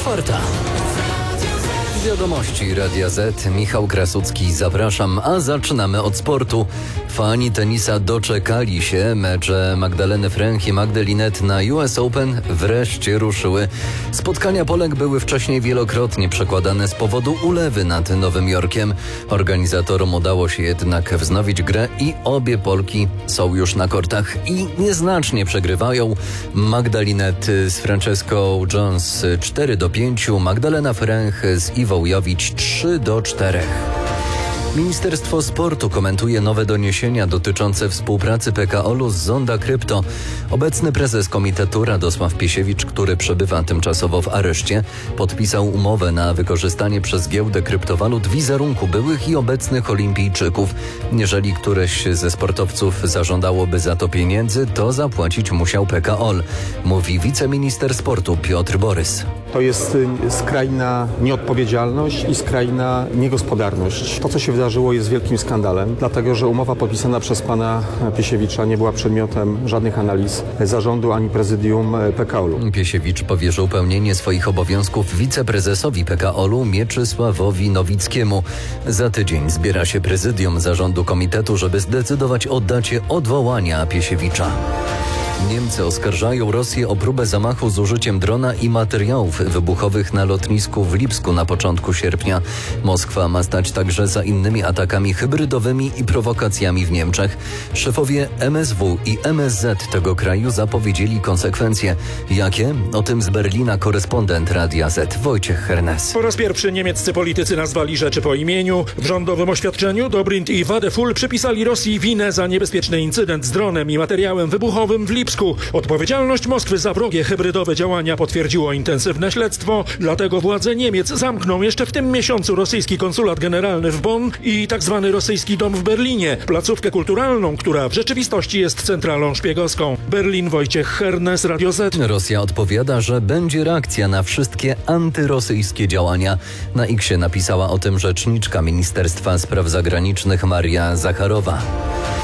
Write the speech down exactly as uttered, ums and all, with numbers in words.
czwarta. Wiadomości Radia Z. Michał Krasucki, zapraszam, a zaczynamy od sportu. Fani tenisa doczekali się. Mecze Magdaleny Fręch i Magdy Linette na U S Open wreszcie ruszyły. Spotkania Polek były wcześniej wielokrotnie przekładane z powodu ulewy nad Nowym Jorkiem. Organizatorom udało się jednak wznowić grę i obie Polki są już na kortach i nieznacznie przegrywają. Magda Linette z Franceską Jones cztery do pięciu, Magdalena Fręch z Iwą Jowić trzy do czterech. Ministerstwo Sportu komentuje nowe doniesienia dotyczące współpracy P K O L u z Zonda Krypto. Obecny prezes komitetu Radosław Piesiewicz, który przebywa tymczasowo w areszcie, podpisał umowę na wykorzystanie przez giełdę kryptowalut wizerunku byłych i obecnych olimpijczyków. Jeżeli któreś ze sportowców zażądałoby za to pieniędzy, to zapłacić musiał P K O L, mówi wiceminister sportu Piotr Borys. To jest skrajna nieodpowiedzialność i skrajna niegospodarność. To, co się wydarzyło, jest wielkim skandalem, dlatego że umowa podpisana przez pana Piesiewicza nie była przedmiotem żadnych analiz zarządu ani prezydium P K O L u. Piesiewicz powierzył pełnienie swoich obowiązków wiceprezesowi P K O L u Mieczysławowi Nowickiemu. Za tydzień zbiera się prezydium zarządu komitetu, żeby zdecydować o dacie odwołania Piesiewicza. Niemcy oskarżają Rosję o próbę zamachu z użyciem drona i materiałów wybuchowych na lotnisku w Lipsku na początku sierpnia. Moskwa ma stać także za innymi atakami hybrydowymi i prowokacjami w Niemczech. Szefowie M S W i M S Z tego kraju zapowiedzieli konsekwencje. Jakie? O tym z Berlina korespondent Radia Z Wojciech Hernes. Po raz pierwszy niemieccy politycy nazwali rzeczy po imieniu. W rządowym oświadczeniu Dobrindt i Wadefull przypisali Rosji winę za niebezpieczny incydent z dronem i materiałem wybuchowym w Lipsku. Odpowiedzialność Moskwy za wrogie hybrydowe działania potwierdziło intensywne śledztwo, dlatego władze Niemiec zamkną jeszcze w tym miesiącu rosyjski konsulat generalny w Bonn i tak zwany rosyjski dom w Berlinie, placówkę kulturalną, która w rzeczywistości jest centralą szpiegowską. Berlin, Wojciech Hernes, Radio Z. Rosja odpowiada, że będzie reakcja na wszystkie antyrosyjskie działania. Na X napisała o tym rzeczniczka Ministerstwa Spraw Zagranicznych Maria Zacharowa.